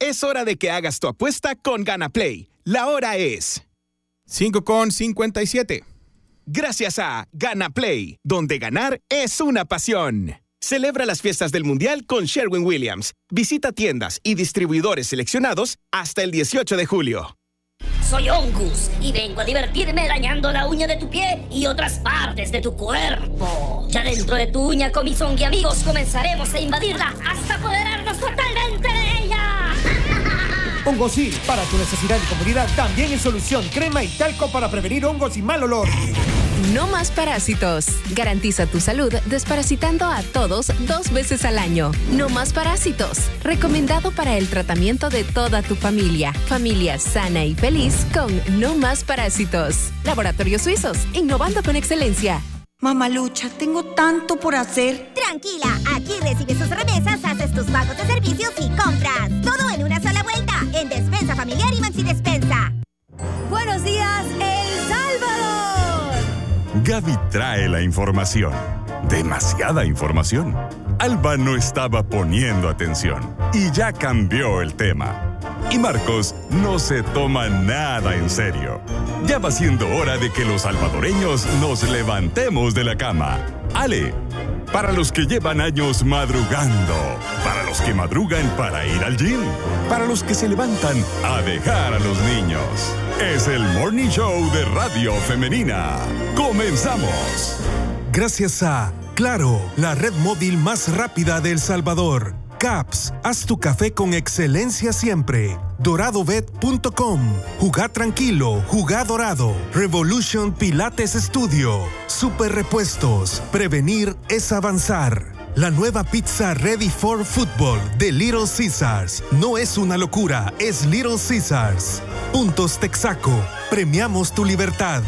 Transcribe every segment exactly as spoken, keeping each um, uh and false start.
Es hora de que hagas tu apuesta con GanaPlay. La hora es cinco con cincuenta y siete. Gracias a GanaPlay, donde ganar es una pasión. Celebra las fiestas del Mundial con Sherwin-Williams. Visita tiendas y distribuidores seleccionados hasta el dieciocho de julio. Soy Ongus y vengo a divertirme dañando la uña de tu pie y otras partes de tu cuerpo. Ya dentro de tu uña, con mis zongi amigos, comenzaremos a invadirla hasta apoderarnos totalmente de ella. Hongosil, para tu necesidad y comodidad, también es solución. Crema y talco para prevenir hongos y mal olor. No más parásitos. Garantiza tu salud desparasitando a todos dos veces al año. No más parásitos. Recomendado para el tratamiento de toda tu familia. Familia sana y feliz con No más parásitos. Laboratorios Suizos, innovando con excelencia. Mamalucha, tengo tanto por hacer. Tranquila, aquí recibes tus remesas, haces tus pagos de servicios y compras. Todo en una sola vuelta, en Despensa Familiar y Maxi Despensa. Buenos días, El Salvador. Gaby trae la información. Demasiada información. Alba no estaba poniendo atención y ya cambió el tema. Y Marcos no se toma nada en serio. Ya va siendo hora de que los salvadoreños nos levantemos de la cama. Ale, para los que llevan años madrugando, para los que madrugan para ir al gym, para los que se levantan a dejar a los niños. Es el Morning Show de Radio Femenina. ¡Comenzamos! Gracias a Claro, la red móvil más rápida de El Salvador. Caps, haz tu café con excelencia siempre. Doradobet punto com. Jugá tranquilo, jugá dorado. Revolution Pilates Studio. Super repuestos. Prevenir es avanzar. La nueva pizza Ready for Football de Little Caesars. No es una locura, es Little Caesars. Puntos Texaco. Premiamos tu libertad.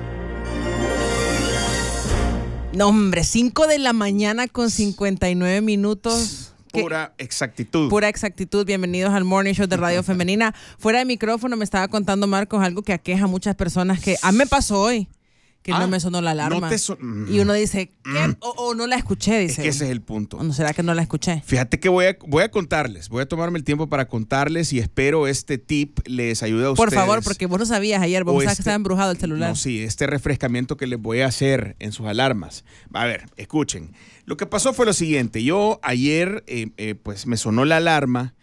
No, hombre, cinco de la mañana con cincuenta y nueve minutos. Pura exactitud. Pura exactitud. Bienvenidos al Morning Show de Radio Femenina. Fuera de micrófono me estaba contando Marcos algo que aqueja a muchas personas que a mí me pasó hoy. Que ah, no me sonó la alarma. No te so- y uno dice, ¿qué? Mm. O, o no la escuché, dice. Es que ese es el punto. ¿O no será que no la escuché? Fíjate que voy a, voy a contarles, voy a tomarme el tiempo para contarles y espero este tip les ayude a ustedes. Por favor, porque vos no sabías ayer, vos sabías este, que estaba embrujado el celular. No, sí, este refrescamiento que les voy a hacer en sus alarmas. A ver, escuchen. Lo que pasó fue lo siguiente. Yo ayer, eh, eh, pues me sonó la alarma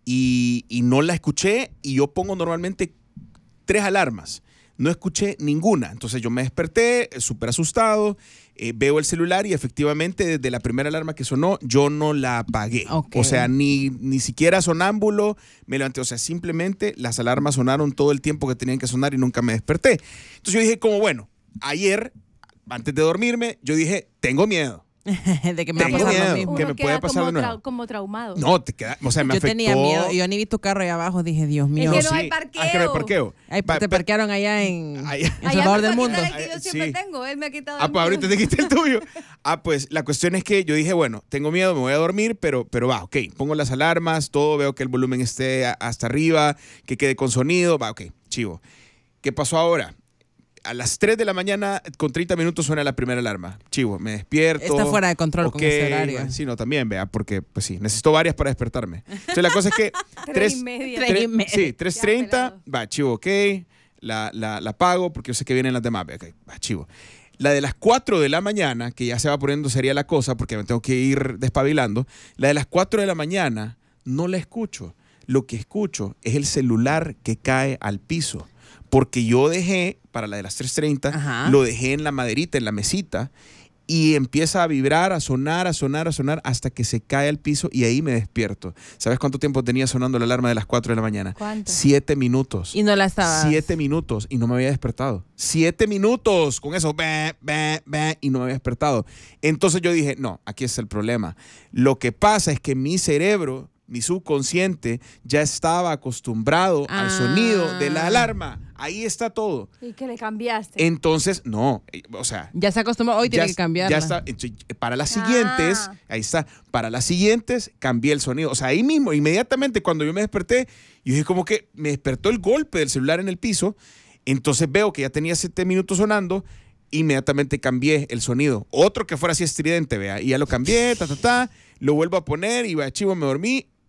y, y no la escuché y yo pongo normalmente tres alarmas. No escuché ninguna. Entonces yo me desperté súper asustado, eh, veo el celular y efectivamente desde la primera alarma que sonó yo no la apagué. Okay. O sea, ni, ni siquiera sonámbulo me levanté. O sea, simplemente las alarmas sonaron todo el tiempo que tenían que sonar y nunca me desperté. Entonces yo dije como, bueno, ayer, antes de dormirme, yo dije, tengo miedo. de que me Tengo va a pasar miedo, lo mismo. que me puede pasar de nuevo. Tra- como traumado. No, te queda, o sea, me yo afectó. tenía miedo. Yo ni vi tu carro ahí abajo. Dije, Dios mío. Es que no sí. hay parqueo. Ah, que no hay parqueo. Ahí, pa, te pa, parquearon allá en, allá, en Salvador del Mundo. El que yo siempre sí. tengo. Él me ha quitado Ah, el pues ahorita te quité el tuyo. Ah, pues la cuestión es que yo dije, bueno, tengo miedo, me voy a dormir, pero, pero va, ok. Pongo las alarmas, todo, veo que el volumen esté hasta arriba, que quede con sonido, va, ok, chivo. ¿Qué pasó ahora? A las tres de la mañana, con treinta minutos, suena la primera alarma. Chivo, me despierto. Está fuera de control okay, con ese horario. Sí, no, también, vea, porque, pues sí, necesito varias para despertarme. Entonces, la cosa es que... tres y media. Tres, tres y media. Sí, tres treinta, va, chivo, ok. La, la, la pago porque yo sé que vienen las demás. Ok, va, chivo. La de las cuatro de la mañana, que ya se va poniendo seria la cosa porque me tengo que ir despabilando. La de las cuatro de la mañana, no la escucho. Lo que escucho es el celular que cae al piso. Porque yo dejé, para la de las tres treinta, Ajá. lo dejé en la maderita, en la mesita, y empieza a vibrar, a sonar, a sonar, a sonar, hasta que se cae al piso y ahí me despierto. ¿Sabes cuánto tiempo tenía sonando la alarma de las cuatro de la mañana? ¿Cuánto? Siete minutos. Y no la estabas... Siete minutos y no me había despertado. Siete minutos con eso, bah, bah, bah, y no me había despertado. Entonces yo dije, no, aquí está el problema. Lo que pasa es que mi cerebro... mi subconsciente ya estaba acostumbrado ah. al sonido de la alarma. Ahí está todo. ¿Y que le cambiaste? Entonces, no, o sea... Ya se acostumbró, hoy tiene ya, que cambiarla. Ya está, para las siguientes, ah. ahí está, para las siguientes cambié el sonido. O sea, ahí mismo, inmediatamente cuando yo me desperté, yo dije como que me despertó el golpe del celular en el piso, entonces veo que ya tenía siete minutos sonando, inmediatamente cambié el sonido. Otro que fuera así estridente, vea, y ya lo cambié, ta, ta, ta, lo vuelvo a poner y va, chivo, me dormí.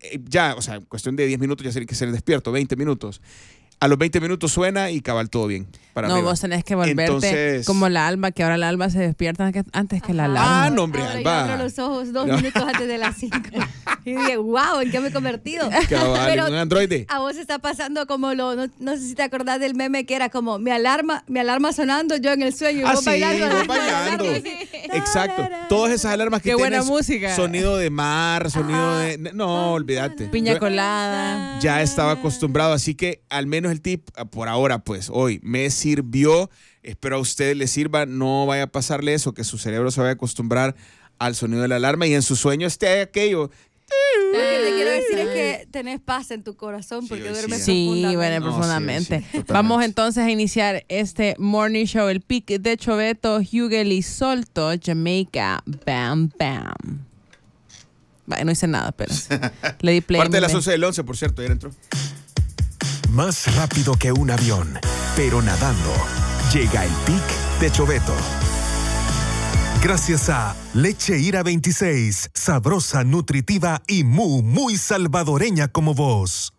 ya, o sea, cuestión de diez minutos ya tiene que ser despierto, veinte minutos. A los veinte minutos suena y cabal todo bien. Para no, arriba. Vos tenés que volverte Entonces, como la Alba, que ahora la Alba se despierta antes que la alarma. Ah, no, hombre, ahora Alba. Yo abro los ojos dos No. minutos antes de las cinco. Y dije, wow, ¿en qué me he convertido? Cabal, Pero un androide. a vos está pasando como lo, no, no sé si te acordás del meme que era como mi alarma, mi alarma sonando, yo en el sueño y Ah, vos sí, bailando. vos bailando. Exacto. Todas esas alarmas que Qué buena tienes, música. sonido de mar, sonido de... No, olvídate. Piña Yo colada. ya estaba acostumbrado, así que al menos el tip, por ahora, pues, hoy, me sirvió. Espero a usted le sirva, no vaya a pasarle eso, que su cerebro se vaya a acostumbrar al sonido de la alarma y en su sueño esté aquello. Lo que te quiero decir es que tenés paz en tu corazón porque Sí, duermes sí. Sí, profundamente. bueno, No, profundamente. sí, sí, totalmente. Vamos entonces a iniciar este morning show, el pick de Choveto, Hugel y Solto, Jamaica, Bam Bam. Bueno, no hice nada, pero le di play. Parte de me- las once del once, por cierto, ya entró. Más rápido que un avión, pero nadando. Llega el pic de Choveto. Gracias a Leche Ira veintiséis, sabrosa, nutritiva y muy, muy salvadoreña como vos.